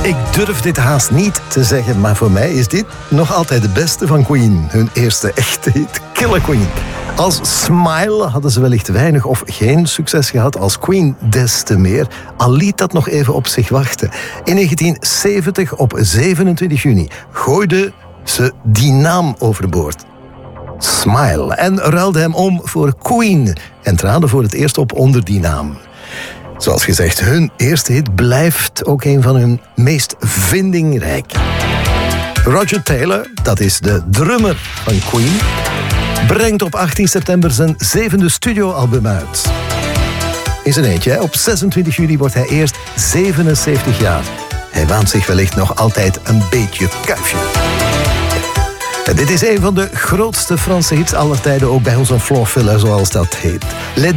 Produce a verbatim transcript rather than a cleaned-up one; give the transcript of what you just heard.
Ik durf dit haast niet te zeggen, maar voor mij is dit nog altijd de beste van Queen. Hun eerste echte hit, Killer Queen. Als Smile hadden ze wellicht weinig of geen succes gehad, als Queen des te meer. Al liet dat nog even op zich wachten. In negentien zeventig, op zevenentwintig juni, gooide ze die naam overboord. Smile. En ruilde hem om voor Queen. En traden voor het eerst op onder die naam. Zoals gezegd, hun eerste hit blijft ook een van hun meest vindingrijk. Roger Taylor, dat is de drummer van Queen, brengt op achttien september zijn zevende studioalbum uit. In zijn eentje, hè? Op zesentwintig juli wordt hij eerst zevenenzeventig jaar. Hij waant zich wellicht nog altijd een beetje kuifje. En dit is een van de grootste Franse hits aller tijden, ook bij ons een floorfiller, zoals dat heet.